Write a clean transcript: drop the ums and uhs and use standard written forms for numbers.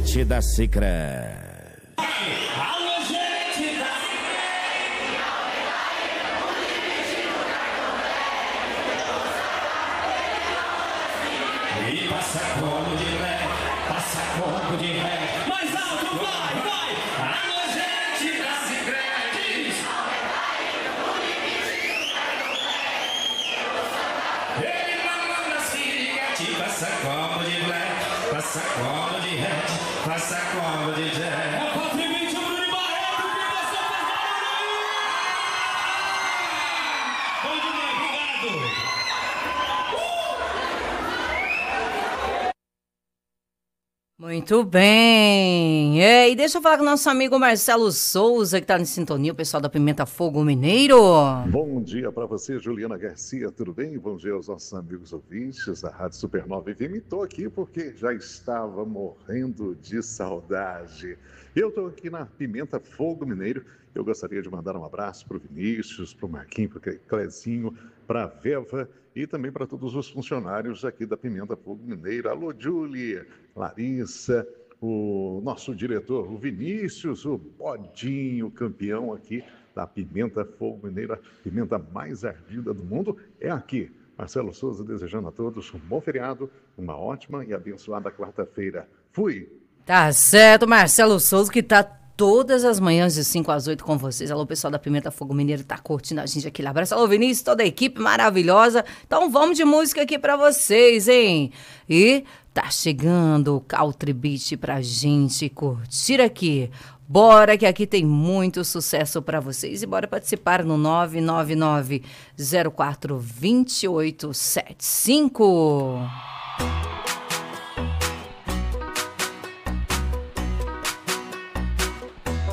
gente da Sicredi. Alô, gente da E passa como de ré, passa como de ré. Mais alto, vai, vai. Alô, gente da Sicredi. Ele manda as piriguete, passa como de ré, passa como de ré, passa como de ré. É o Patrimônio Bruno Barreto, que você fez barulho aí! Bom dia, obrigado! Muito bem. E deixa eu falar com o nosso amigo Marcelo Souza, que está em sintonia, o pessoal da Pimenta Fogo Mineiro. Bom dia para você, Juliana Garcia, tudo bem? Bom dia aos nossos amigos ouvintes da Rádio Supernova FM. Estou aqui porque já estava morrendo de saudade. Eu estou aqui na Pimenta Fogo Mineiro. Eu gostaria de mandar um abraço para o Vinícius, para o Marquinhos, para o Clezinho, para a Veva e também para todos os funcionários aqui da Pimenta Fogo Mineiro. Alô, Júlia, Larissa, o nosso diretor, o Vinícius, o Bodinho, campeão aqui da Pimenta Fogo Mineiro, a pimenta mais ardida do mundo, é aqui. Marcelo Souza desejando a todos um bom feriado, uma ótima e abençoada quarta-feira. Fui! Tá certo, Marcelo Souza, que tá todas as manhãs de 5 às 8 com vocês. Alô, pessoal da Pimenta Fogo Mineiro, tá curtindo a gente aqui. Abraço, alô, Vinícius, toda a equipe maravilhosa. Então vamos de música aqui pra vocês, hein? E tá chegando o Country Beat pra gente curtir aqui. Bora que aqui tem muito sucesso pra vocês. E bora participar no 999-04-2875.